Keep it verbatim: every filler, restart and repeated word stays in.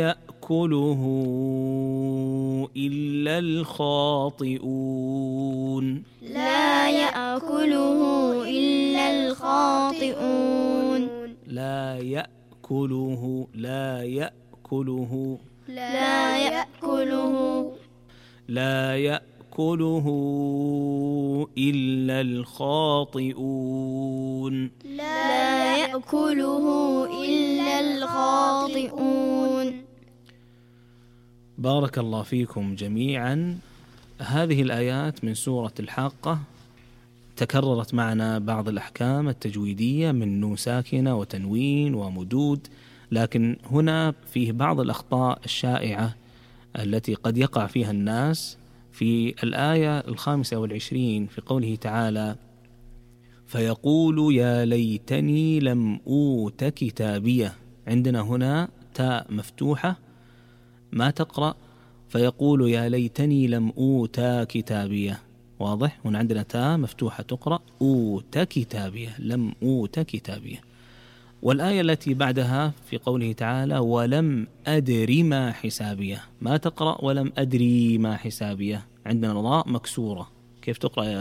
يأكله إلا الخاطئون لا يأكله إلا الخاطئون لا يأكله لا يأكله لا يأكله لا يأكله إلا الخاطئون لا يأكله إلا الخاطئون. بارك الله فيكم جميعا. هذه الآيات من سورة الحاقة تكررت معنا بعض الأحكام التجويدية من نون ساكنة وتنوين ومدود، لكن هنا فيه بعض الأخطاء الشائعة التي قد يقع فيها الناس. في الآية الخامسة والعشرين في قوله تعالى: فيقول يا ليتني لم أوت كتابيه، عندنا هنا تاء مفتوحة ما تقرأ فيقول يا ليتني لم أوت كتابيه، واضح؟ هنا عندنا تاء مفتوحة تقرأ أوت كتابيه، لم أوت كتابيه. والآية التي بعدها في قوله تعالى ولم أدري ما حسابيه، ما تقرأ ولم أدري ما حسابيه، عندنا ضاء مكسورة، كيف تقرأ يا